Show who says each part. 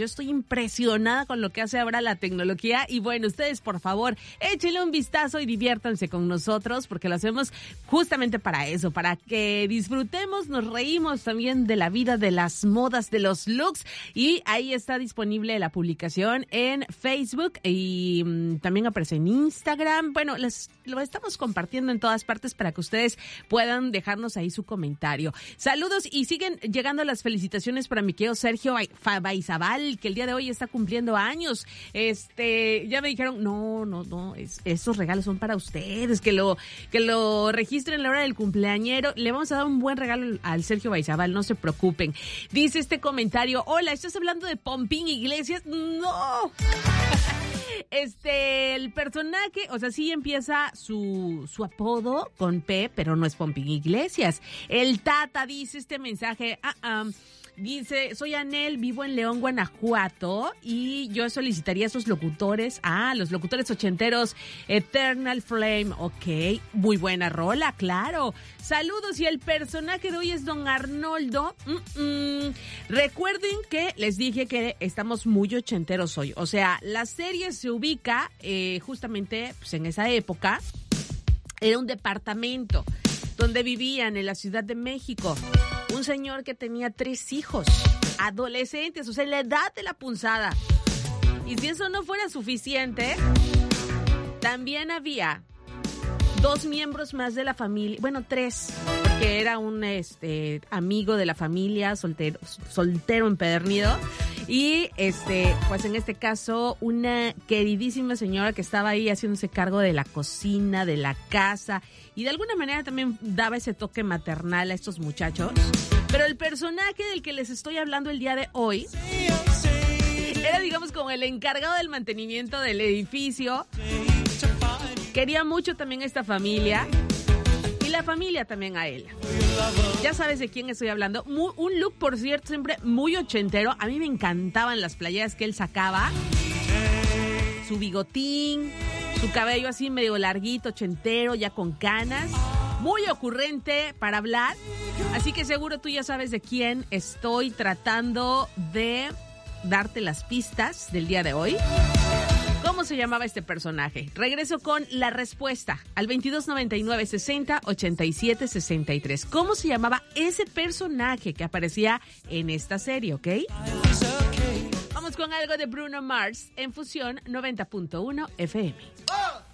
Speaker 1: Yo estoy impresionada con lo que hace ahora la tecnología y bueno, ustedes por favor, échenle un vistazo y diviértanse con nosotros porque lo hacemos justamente para eso, para que disfrutemos, nos reímos también de la vida, de las modas, de los looks y ahí está disponible la publicación en Facebook y también aparece en Instagram. Bueno, lo estamos compartiendo en todas partes para que ustedes puedan dejarnos ahí su comentario. Saludos y siguen llegando las felicitaciones para mi querido Sergio Baizabal, que el día de hoy está cumpliendo años. Ya me dijeron, no, esos regalos son para ustedes, que lo registren en la hora del cumpleañero. Le vamos a dar un buen regalo al Sergio Baizabal, no se preocupen. Dice este comentario, hola, ¿estás hablando de Pompín Iglesias? No. El personaje, o sea, sí empieza su apodo con P, pero no es Pompín Iglesias. El Tata dice este mensaje, dice, soy Anel, vivo en León, Guanajuato, y yo solicitaría a esos locutores, los locutores ochenteros, Eternal Flame, ok, muy buena rola, claro. Saludos, y el personaje de hoy es Don Arnoldo. Recuerden que les dije que estamos muy ochenteros hoy, o sea, la serie se ubica justamente pues, en esa época, era un departamento donde vivían en la Ciudad de México un señor que tenía 3 hijos, adolescentes, o sea, la edad de la punzada. Y si eso no fuera suficiente, también había 2 miembros más de la familia, bueno, 3, porque era un amigo de la familia, soltero empedernido, y pues en este caso una queridísima señora que estaba ahí haciéndose cargo de la cocina, de la casa, y de alguna manera también daba ese toque maternal a estos muchachos. Pero el personaje del que les estoy hablando el día de hoy era, digamos, como el encargado del mantenimiento del edificio. Quería mucho también a esta familia y la familia también a él. Ya sabes de quién estoy hablando. Un look, por cierto, siempre muy ochentero. A mí me encantaban las playeras que él sacaba. Su bigotín, su cabello así medio larguito, ochentero, ya con canas. Muy ocurrente para hablar. Así que seguro tú ya sabes de quién estoy tratando de darte las pistas del día de hoy. ¿Cómo se llamaba este personaje? Regreso con la respuesta al 2299 60 87 63. ¿Cómo se llamaba ese personaje que aparecía en esta serie, ok? Vamos con algo de Bruno Mars en Fusión 90.1 FM.